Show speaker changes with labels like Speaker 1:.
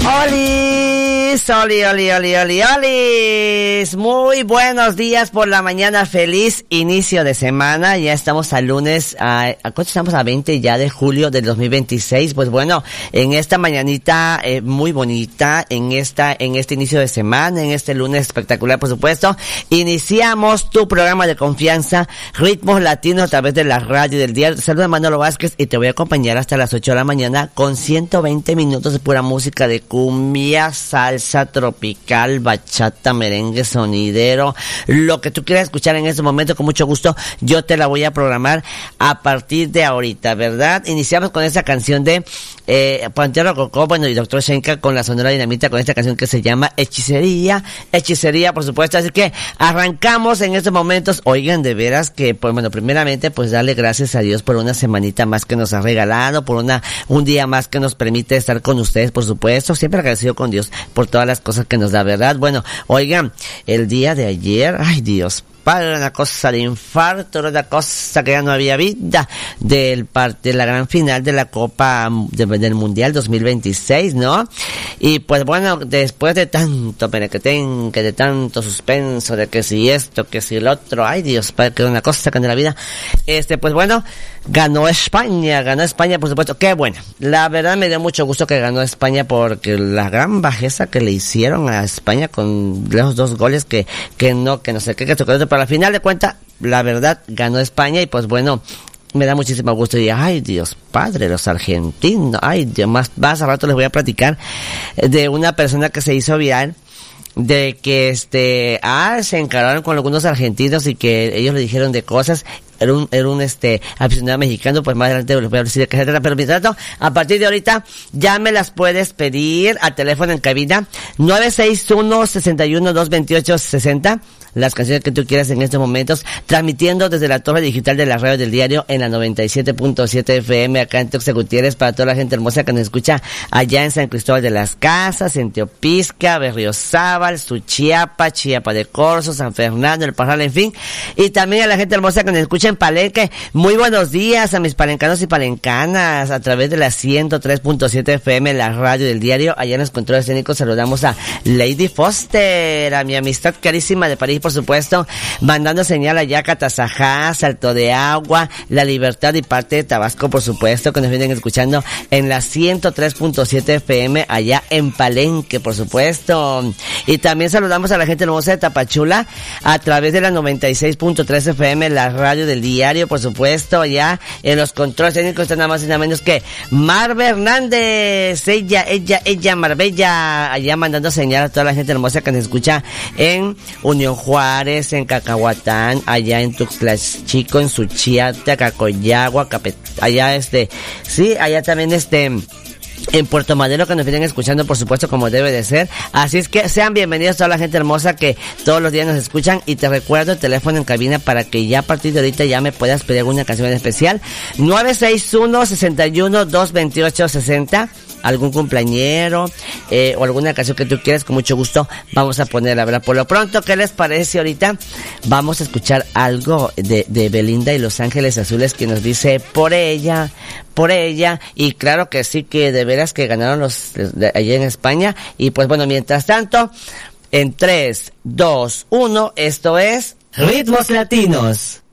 Speaker 1: Olis, olis. Muy buenos días por la mañana, feliz inicio de semana. Ya estamos al lunes, ¿cuánto estamos? A 20 ya de julio del 2026. Pues bueno, en esta mañanita muy bonita, en este inicio de semana, en este lunes espectacular, por supuesto, iniciamos tu programa de confianza, Ritmos Latinos, a través de la radio del diario. Te saluda Manolo Vázquez y te voy a acompañar hasta las 8 de la mañana con 120 minutos de pura música de cumbia, salsa, tropical, bachata, merengue, sonidero, lo que tú quieras escuchar en este momento, con mucho gusto yo te la voy a programar a partir de ahorita, ¿verdad? Iniciamos con esa canción de Pantera Rococó, bueno, y Dr. Shenka con la Sonora Dinamita, con esta canción que se llama Hechicería, por supuesto. Así que arrancamos en estos momentos. Oigan, de veras que, pues bueno, primeramente, pues darle gracias a Dios por una semanita más que nos ha regalado, por un día más que nos permite estar con ustedes, por supuesto. Siempre agradecido con Dios por todas las cosas que nos da, ¿verdad? Bueno, oigan, el día de ayer, ay Dios, para una cosa de infarto, era una cosa que ya no había vida de la gran final de la Copa del Mundial 2026, ¿no? Y pues bueno, después de tanto penequetenque, de tanto suspenso, de que si esto, que si el otro, ay Dios, para que una cosa que de la vida, pues bueno, ganó España, por supuesto. Qué bueno, la verdad me dio mucho gusto que ganó España, porque la gran bajeza que le hicieron a España con los 2 goles que no sé qué, pero al final de cuentas, la verdad, ganó España. Y pues bueno, me da muchísimo gusto. Y ay Dios Padre, los argentinos, ay Dios, más a rato les voy a platicar de una persona que se hizo viral, de que se encararon con algunos argentinos y que ellos le dijeron de cosas. Era un aficionado mexicano. Pues más adelante les voy a decir de qué se trata, pero mientras tanto, a partir de ahorita ya me las puedes pedir a teléfono en cabina 961-61-228-60, las canciones que tú quieras en estos momentos, transmitiendo desde la torre digital de la radio del diario en la 97.7 FM acá en Tuxtla Gutiérrez, para toda la gente hermosa que nos escucha allá en San Cristóbal de las Casas, en Teopisca, Berriozábal, Suchiapa, Chiapa de Corzo, San Fernando, El Parral, en fin, y también a la gente hermosa que nos escucha en Palenque. Muy buenos días a mis palencanos y palencanas a través de la 103.7 FM, la radio del diario. Allá en los controles técnicos saludamos a Lady Foster, a mi amistad carísima de París, por supuesto, mandando señal allá a Catazajá, Salto de Agua, La Libertad y parte de Tabasco, por supuesto, que nos vienen escuchando en la 103.7 FM allá en Palenque, por supuesto. Y también saludamos a la gente hermosa de Tapachula a través de la 96.3 FM, la radio del diario, por supuesto. Allá en los controles técnicos está nada más y nada menos que Marve Hernández, ella Marbella, allá mandando señal a toda la gente hermosa que nos escucha en Unión Juárez, en Cacahuatán, allá en Tuxtla Chico, en Suchiate, Cacoyagua, allá allá también en Puerto Madero, que nos vienen escuchando, por supuesto, como debe de ser. Así es que sean bienvenidos toda la gente hermosa que todos los días nos escuchan. Y te recuerdo el teléfono en cabina para que ya a partir de ahorita ya me puedas pedir alguna canción en especial. 961-61-228-60. Algún cumpleañero o alguna canción que tú quieras, con mucho gusto vamos a ponerla, ¿verdad? Por lo pronto, ¿qué les parece ahorita? Vamos a escuchar algo de Belinda y Los Ángeles Azules, que nos dice por ella. Y claro que sí, que de veras que ganaron los de allá en España. Y pues bueno, mientras tanto, en 3, 2, 1, esto es Ritmos Latinos.